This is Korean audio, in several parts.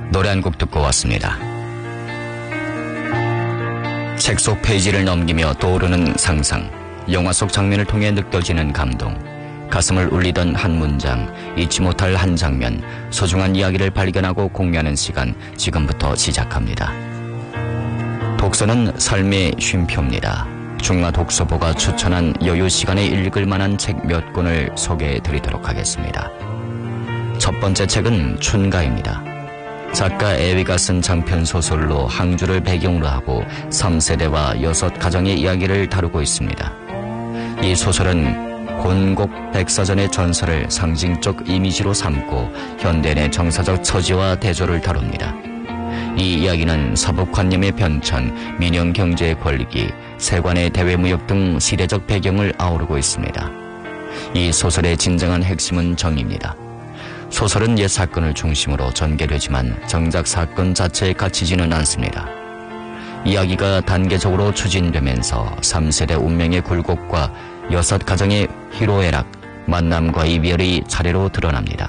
노래 한 곡 듣고 왔습니다. 책 속 페이지를 넘기며 떠오르는 상상, 영화 속 장면을 통해 느껴지는 감동, 가슴을 울리던 한 문장, 잊지 못할 한 장면, 소중한 이야기를 발견하고 공유하는 시간, 지금부터 시작합니다. 독서는 삶의 쉼표입니다. 중화 독서보가 추천한 여유 시간에 읽을 만한 책 몇 권을 소개해 드리도록 하겠습니다. 첫 번째 책은 춘가입니다. 작가 애위가 쓴 장편 소설로 항주를 배경으로 하고 3세대와 6가정의 이야기를 다루고 있습니다. 이 소설은 곤곡 백사전의 전설을 상징적 이미지로 삼고 현대인의 정서적 처지와 대조를 다룹니다. 이 이야기는 사법관념의 변천, 민영경제의 권리기, 세관의 대외무역 등 시대적 배경을 아우르고 있습니다. 이 소설의 진정한 핵심은 정의입니다. 소설은 옛 사건을 중심으로 전개되지만 정작 사건 자체에 갇히지는 않습니다. 이야기가 단계적으로 추진되면서 3세대 운명의 굴곡과 6가정의 희로애락, 만남과 이별이 차례로 드러납니다.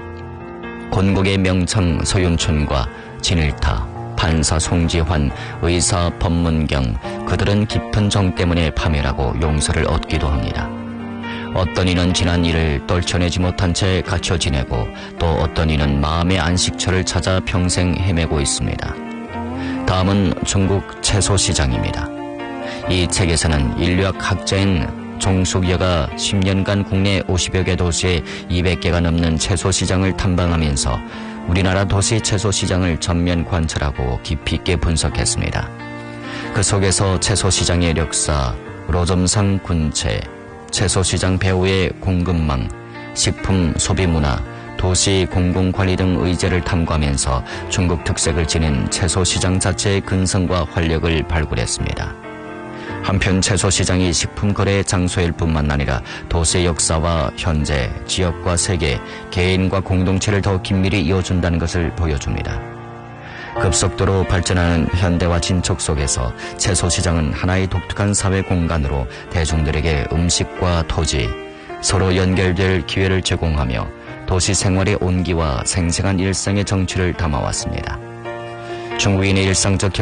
곤곡의 명창 서윤춘과 진일타, 판사 송지환, 의사 법문경, 그들은 깊은 정 때문에 파멸하고 용서를 얻기도 합니다. 어떤 이는 지난 일을 떨쳐내지 못한 채 갇혀 지내고 또 어떤 이는 마음의 안식처를 찾아 평생 헤매고 있습니다. 다음은 중국 채소시장입니다. 이 책에서는 인류학 학자인 종숙여가 10년간 국내 50여 개 도시에 200개가 넘는 채소시장을 탐방하면서 우리나라 도시 채소시장을 전면 관찰하고 깊이 있게 분석했습니다. 그 속에서 채소시장의 역사, 로점상 군체, 채소시장 배후의 공급망, 식품 소비문화, 도시 공공관리 등 의제를 탐구하면서 중국 특색을 지닌 채소시장 자체의 근성과 활력을 발굴했습니다. 한편 채소시장이 식품거래 장소일 뿐만 아니라 도시의 역사와 현재, 지역과 세계, 개인과 공동체를 더 긴밀히 이어준다는 것을 보여줍니다. 급속도로 발전하는 현대화 진척 속에서 채소시장은 하나의 독특한 사회 공간으로 대중들에게 음식과 토지, 서로 연결될 기회를 제공하며 도시 생활의 온기와 생생한 일상의 정취를 담아왔습니다. 중국인의 일상적